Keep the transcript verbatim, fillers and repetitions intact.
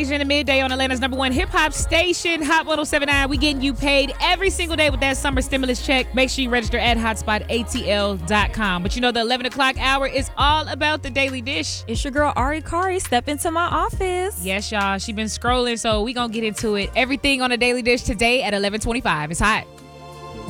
In the midday on Atlanta's number one hip hop station, Hot one oh seven point nine. We getting you paid every single day with that summer stimulus check. Make sure you register at hotspot A T L dot com. But you know, the eleven o'clock hour is all about the Daily Dish. It's your girl Ari Kari. Step into my office. Yes, y'all. She been scrolling, so we gonna get into it. Everything on the Daily Dish today at eleven twenty-five. It's hot.